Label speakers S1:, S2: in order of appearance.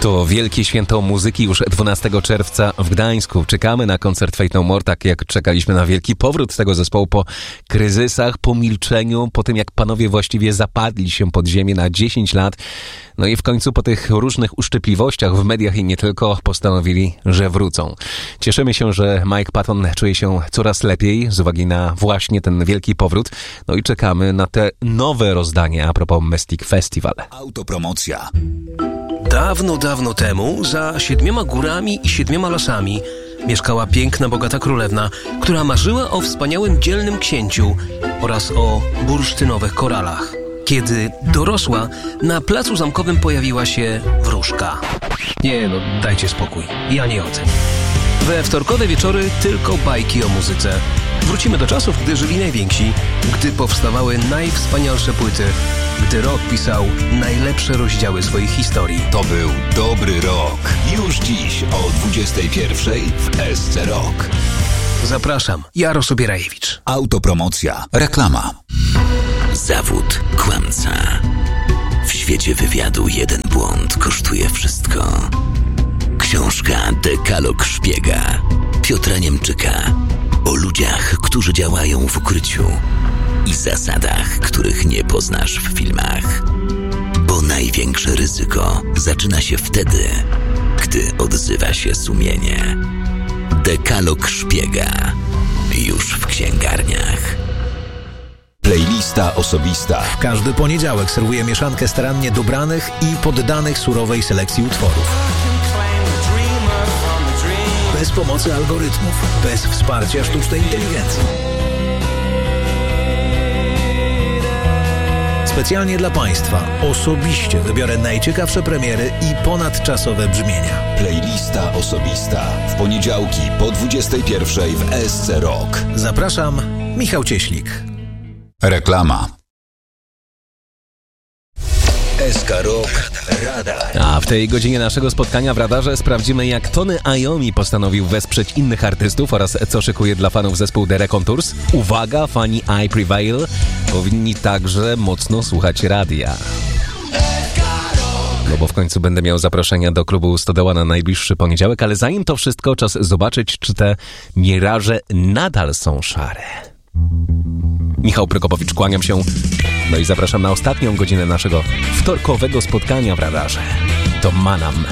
S1: To wielkie święto muzyki już 12 czerwca w Gdańsku. Czekamy na koncert Faith No More, tak jak czekaliśmy na wielki powrót tego zespołu po kryzysach, po milczeniu, po tym jak panowie właściwie zapadli się pod ziemię na 10 lat. No i w końcu po tych różnych uszczypliwościach w mediach i nie tylko postanowili, że wrócą. Cieszymy się, że Mike Patton czuje się coraz lepiej z uwagi na właśnie ten wielki powrót. No i czekamy na te nowe rozdanie a propos Mystic Festival.
S2: Autopromocja.
S3: Dawno, dawno temu, za 7 górami i 7 lasami, mieszkała piękna, bogata królewna, która marzyła o wspaniałym, dzielnym księciu oraz o bursztynowych koralach. Kiedy dorosła, na placu zamkowym pojawiła się wróżka. Nie no, dajcie spokój, ja nie ocenię. We wtorkowe wieczory tylko bajki o muzyce. Wrócimy do czasów, gdy żyli najwięksi, gdy powstawały najwspanialsze płyty, gdy rock pisał najlepsze rozdziały swoich historii.
S2: To był dobry rok. Już dziś o 21:00 w SC Rock.
S3: Zapraszam, Jaro Sobierajewicz.
S2: Autopromocja. Reklama.
S4: Zawód kłamca. W świecie wywiadu jeden błąd kosztuje wszystko. Książka Dekalog Szpiega Piotra Niemczyka o ludziach, którzy działają w ukryciu i zasadach, których nie poznasz w filmach. Bo największe ryzyko zaczyna się wtedy, gdy odzywa się sumienie. Dekalog Szpiega już w księgarniach.
S2: Playlista osobista.
S5: W każdy poniedziałek serwuję mieszankę starannie dobranych i poddanych surowej selekcji utworów. Bez pomocy algorytmów, bez wsparcia sztucznej inteligencji. Specjalnie dla Państwa osobiście wybiorę najciekawsze premiery i ponadczasowe brzmienia.
S2: Playlista osobista. W poniedziałki po 21:00 w SC Rock.
S5: Zapraszam, Michał Cieślik.
S2: Reklama. SK Rock Radar.
S1: A w tej godzinie naszego spotkania w Radarze sprawdzimy, jak Tony Iommi postanowił wesprzeć innych artystów oraz co szykuje dla fanów zespół The Raconteurs. Uwaga, fani I Prevail powinni także mocno słuchać radia. No bo w końcu będę miał zaproszenia do klubu Stodoła na najbliższy poniedziałek, ale zanim to wszystko, czas zobaczyć, czy te miraże nadal są szare. Michał Prokopowicz, kłaniam się. No i zapraszam na ostatnią godzinę naszego wtorkowego spotkania w Radarze. To Manam.